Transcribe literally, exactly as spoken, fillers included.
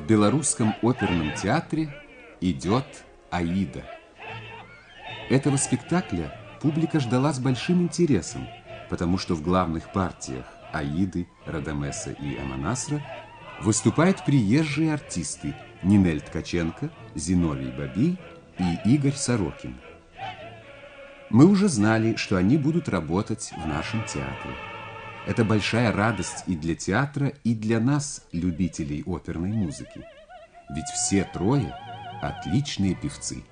в Белорусском оперном театре идет «Аида». Этого спектакля публика ждала с большим интересом, потому что в главных партиях Аиды, Радамеса и Аманасра выступают приезжие артисты Нинель Ткаченко, Зиновий Бабий и Игорь Сорокин. Мы уже знали, что они будут работать в нашем театре. Это большая радость и для театра, и для нас, любителей оперной музыки. Ведь все трое отличные певцы.